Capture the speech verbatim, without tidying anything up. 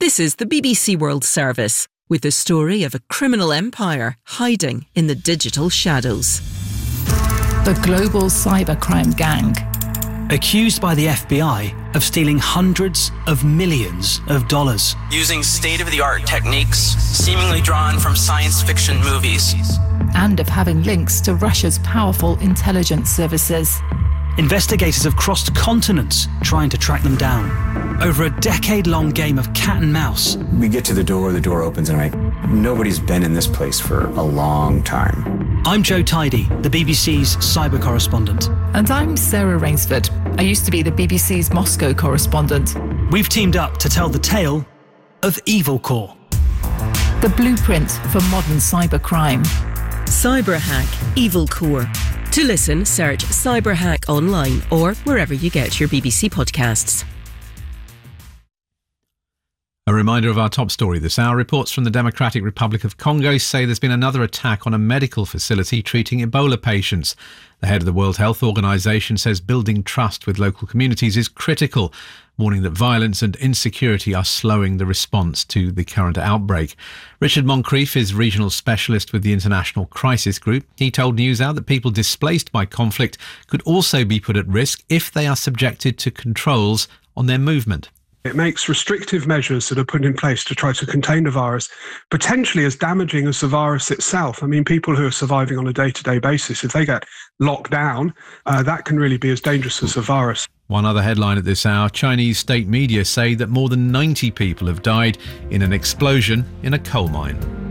This is the B B C World Service, with the story of a criminal empire hiding in the digital shadows. The global cybercrime gang. Accused by the F B I of stealing hundreds of millions of dollars. Using state-of-the-art techniques, seemingly drawn from science fiction movies. And of having links to Russia's powerful intelligence services. Investigators have crossed continents trying to track them down. Over a decade-long game of cat and mouse. We get to the door, the door opens, and I'm like, nobody's been in this place for a long time. I'm Joe Tidy, the B B C's cyber correspondent. And I'm Sarah Rainsford. I used to be the B B C's Moscow correspondent. We've teamed up to tell the tale of Evil Corps. The blueprint for modern cybercrime. Cyberhack Evil Corps. To listen, search Cyberhack online or wherever you get your B B C podcasts. A reminder of our top story this hour. Reports from the Democratic Republic of Congo say there's been another attack on a medical facility treating Ebola patients. The head of the World Health Organization says building trust with local communities is critical, warning that violence and insecurity are slowing the response to the current outbreak. Richard Moncrief is regional specialist with the International Crisis Group. He told NewsHour that people displaced by conflict could also be put at risk if they are subjected to controls on their movement. It makes restrictive measures that are put in place to try to contain the virus potentially as damaging as the virus itself. I mean, people who are surviving on a day-to-day basis, if they get locked down, uh, that can really be as dangerous as the virus. One other headline at this hour, Chinese state media say that more than ninety people have died in an explosion in a coal mine.